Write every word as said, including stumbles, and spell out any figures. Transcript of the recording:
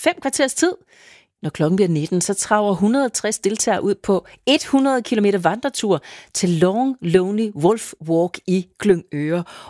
fem kvarters tid. Når klokken bliver nitten, så traver et hundrede og tres deltagere ud på hundrede kilometer vandretur til Long Lonely Wolf Walk i Glyngøre.